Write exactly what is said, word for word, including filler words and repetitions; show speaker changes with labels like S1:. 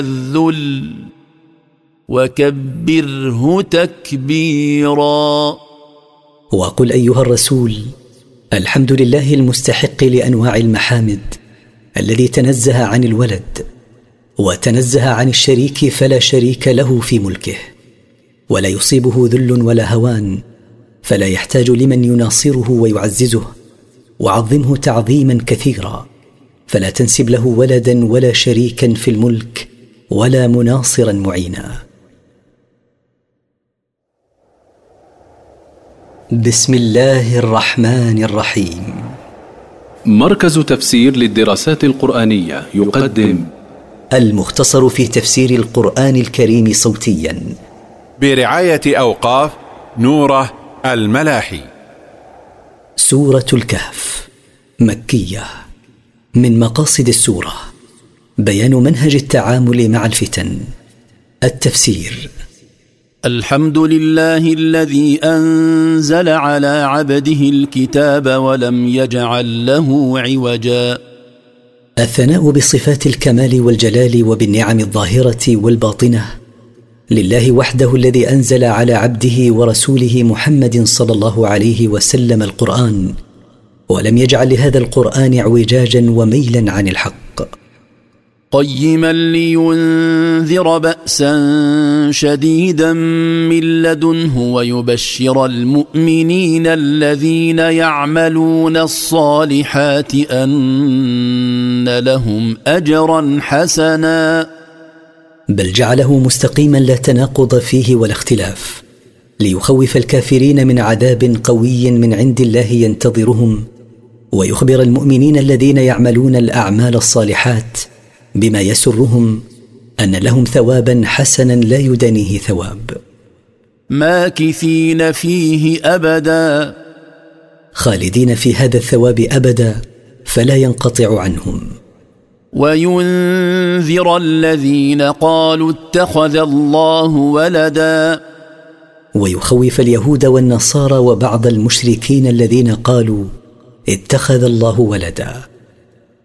S1: الذل وكبره تكبيرا.
S2: وقل أيها الرسول: الحمد لله المستحق لأنواع المحامد، الذي تنزه عن الولد وتنزه عن الشريك فلا شريك له في ملكه، ولا يصيبه ذل ولا هوان، فلا يحتاج لمن يناصره ويعززه، وعظمه تعظيما كثيرا، فلا تنسب له ولدا ولا شريكا في الملك ولا مناصرا معينا. بسم الله الرحمن الرحيم.
S3: مركز تفسير للدراسات القرآنية يقدم
S2: المختصر في تفسير القرآن الكريم صوتيا
S4: برعاية أوقاف نوره الملاحي.
S2: سورة الكهف مكية. من مقاصد السورة بيان منهج التعامل مع الفتن. التفسير:
S1: الحمد لله الذي أنزل على عبده الكتاب ولم يجعل له عوجا.
S2: الثناء بصفات الكمال والجلال وبالنعم الظاهرة والباطنة لله وحده، الذي أنزل على عبده ورسوله محمد صلى الله عليه وسلم القرآن، ولم يجعل لهذا القرآن اعوجاجا وميلا عن الحق.
S1: قيما لينذر بأسا شديدا من لدنه ويبشر المؤمنين الذين يعملون الصالحات أن لهم أجرا حسنا.
S2: بل جعله مستقيما لا تناقض فيه ولا اختلاف، ليخوف الكافرين من عذاب قوي من عند الله ينتظرهم، ويخبر المؤمنين الذين يعملون الأعمال الصالحات بما يسرهم أن لهم ثوابا حسنا لا يدانيه ثواب.
S1: ماكثين فيه أبدا،
S2: خالدين في هذا الثواب أبدا فلا ينقطع عنهم.
S1: وينذر الذين قالوا اتخذ الله ولدا،
S2: ويخوف اليهود والنصارى وبعض المشركين الذين قالوا اتخذ الله ولدا.